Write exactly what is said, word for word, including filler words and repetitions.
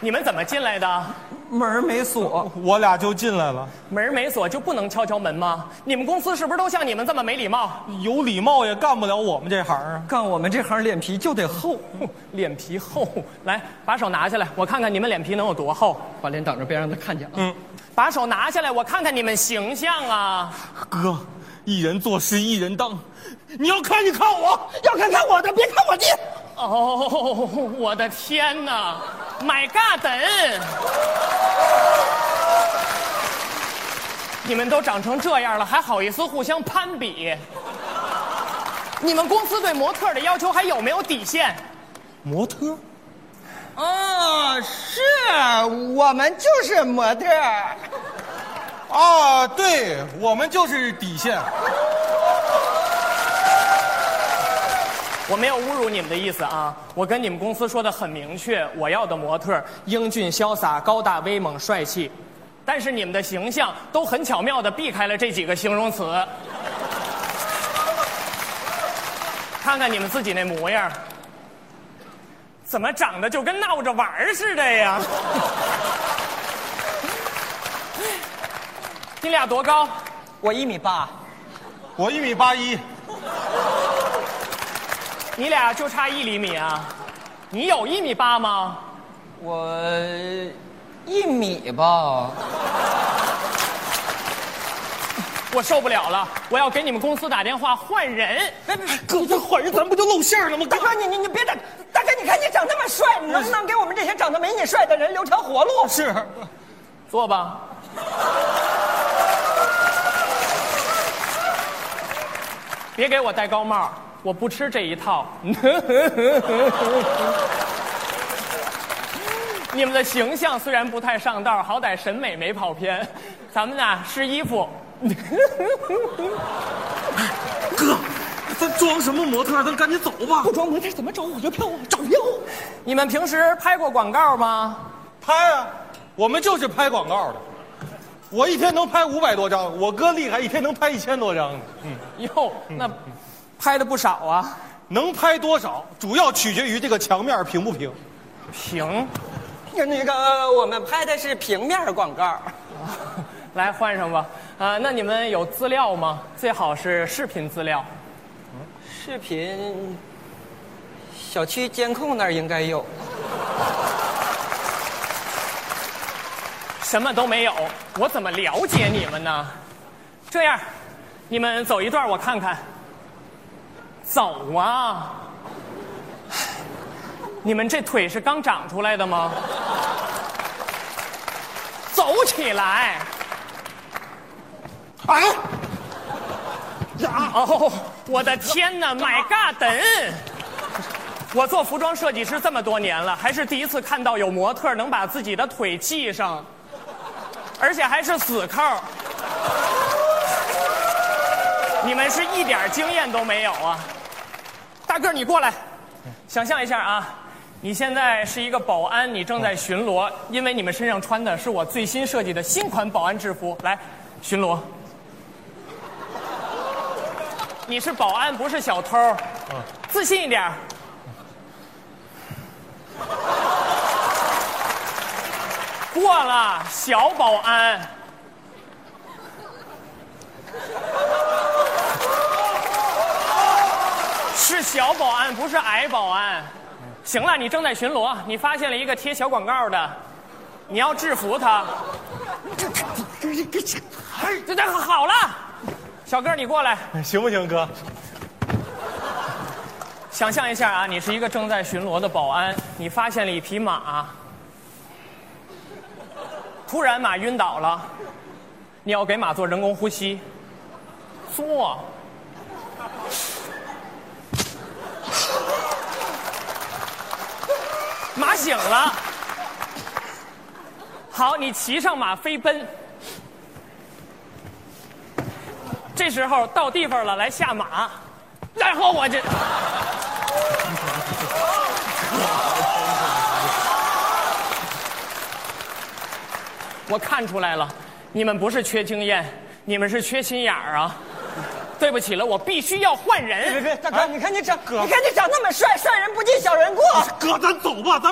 你们怎么进来的？ 门没锁， 我俩就进来了。 门没锁就不能敲敲门吗？你们公司是不是都像你们这么没礼貌？ 有礼貌也干不了我们这行啊。 干我们这行脸皮就得厚。 脸皮厚，来，把手拿下来，我看看你们脸皮能有多厚。 把脸挡着，别让他看见啊。 嗯， 把手拿下来，我看看你们形象啊。 哥，一人做事一人当，你要看你看我， 要看看我的，别看我的。 哦，我的天哪 ！My God！ 你们都长成这样了，还好意思互相攀比？你们公司对模特的要求还有没有底线？ 模特？ 啊，是我们就是模特。 啊，对，我们就是底线。 我没有侮辱你们的意思啊，我跟你们公司说的很明确，我要的模特英俊潇洒、高大威猛、帅气，但是你们的形象都很巧妙地避开了这几个形容词。看看你们自己那模样，怎么长得就跟闹着玩似的呀？你俩多高？ 我一米八， 我一米八一。 你俩就差一厘米啊？你有一米八吗？ 我一米吧。 我受不了了，我要给你们公司打电话换人。 别别别， 哥，这换人咱不就露馅了吗？ 大哥，你你你别整！大哥，你看你长那么帅，你能不能给我们这些长得没你帅的人留条活路？ 是， 坐吧。别给我戴高帽，我不吃这一套。你们的形象虽然不太上道，好歹审美没跑偏。咱们呢试衣服。 哥，咱装什么模特？咱赶紧走吧。 不装模特怎么找我就票啊？找票！ 你们平时拍过广告吗？ 拍啊，我们就是拍广告的。我一天能拍五百多张，我哥厉害，一天能拍一千多张呢。嗯， 哟，那拍的不少啊。 能拍多少，主要取决于这个墙面平不平。 平。 那个我们拍的是平面广告。 来换上吧。啊，那你们有资料吗？最好是视频资料。 视频，小区监控那儿应该有。 什么都没有，我怎么了解你们呢？这样，你们走一段我看看。走啊！你们这腿是刚长出来的吗？走起来！ 啊！呀！ 哦，我的天哪 ！My God！ 我做服装设计师这么多年了，还是第一次看到有模特能把自己的腿系上，而且还是死扣。你们是一点经验都没有啊！大个儿，你过来，想象一下啊，你现在是一个保安，你正在巡逻，因为你们身上穿的是我最新设计的新款保安制服，来巡逻。你是保安，不是小偷，自信一点。过了，小保安。是小保安，不是矮保安。行了，你正在巡逻，你发现了一个贴小广告的，你要制服他。这这好了，小哥你过来， 行不行，哥？ 想象一下啊，你是一个正在巡逻的保安，你发现了一匹马，突然马晕倒了，你要给马做人工呼吸，做。马醒了，好，你骑上马飞奔。这时候到地方了，来下马，然后我这，我看出来了，你们不是缺经验，你们是缺心眼儿啊！对不起了，我必须要换人。 别别别，大哥，你看你长，你看你长那么帅，帅人不进小人过。 哥，咱走吧，咱。